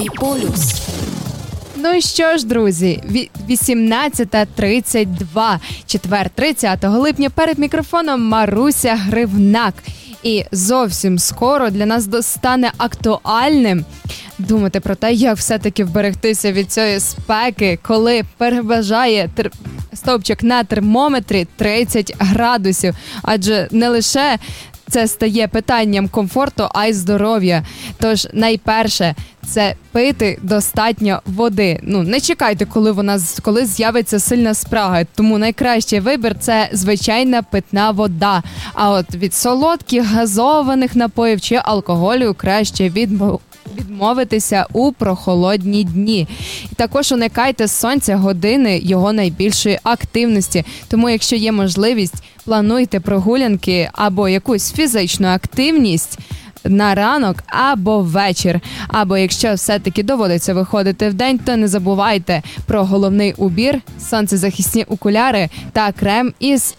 Правий полюс. Ну що ж, друзі, 18:32, четвер, 30 липня, перед мікрофоном Маруся Гривнак. І зовсім скоро для нас стане актуальним думати про те, як все-таки вберегтися від цієї спеки, коли переважає стовпчик на термометрі 30 градусів. Адже не лише це стає питанням комфорту, а й здоров'я. Тож найперше – це пити достатньо води. Не чекайте, коли з'явиться сильна спрага. Тому найкращий вибір – це звичайна питна вода. А от від солодких, газованих напоїв чи алкоголю краще відмовитися у прохолодні дні. І також уникайте сонця години його найбільшої активності. Тому, якщо є можливість, плануйте прогулянки або якусь фізичну активність на ранок або вечір. Або якщо все-таки доводиться виходити вдень, то не забувайте про головний убір, сонцезахисні окуляри та крем із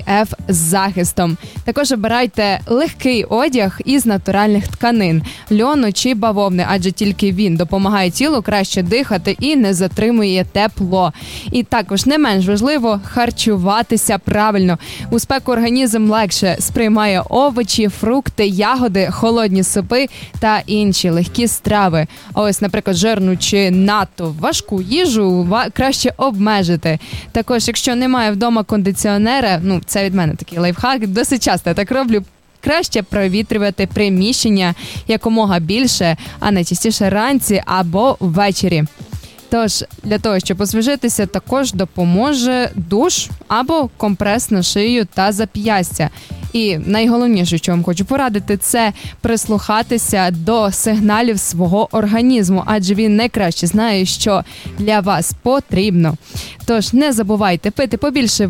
SPF-захистом. Також обирайте легкий одяг із натуральних тканин, льону чи бавовни, адже тільки він допомагає тілу краще дихати і не затримує тепло. І також не менш важливо харчуватися правильно. У спеку організм легше сприймає овочі, фрукти, ягоди, холодні супи та інші легкі страви. А ось, наприклад, жирну чи надто важку їжу краще обмежити. Також, якщо немає вдома кондиціонера, це від мене такий лайфхак, досить часто я так роблю, краще провітрювати приміщення якомога більше, а найчастіше ранці або ввечері. Тож, для того, щоб освіжитися, також допоможе душ або компрес на шию та зап'ястя. І найголовніше, що вам хочу порадити, це прислухатися до сигналів свого організму, адже він найкраще знає, що для вас потрібно. Тож не забувайте пити побільше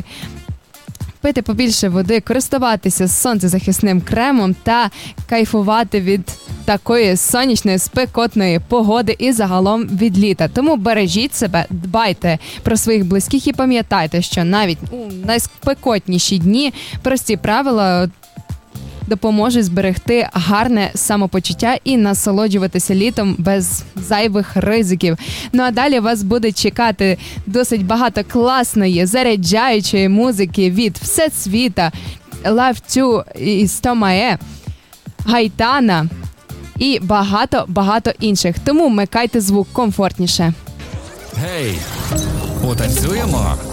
води, користуватися сонцезахисним кремом та кайфувати від такої сонячної, спекотної погоди і загалом від літа. Тому бережіть себе, дбайте про своїх близьких і пам'ятайте, що навіть у найспекотніші дні прості правила допоможуть зберегти гарне самопочуття і насолоджуватися літом без зайвих ризиків. А далі вас буде чекати досить багато класної, заряджаючої музики від Всесвіта, Love To і Stromae, Гайтана і багато інших. Тому вмикайте звук комфортніше. Гей, потанцюємо?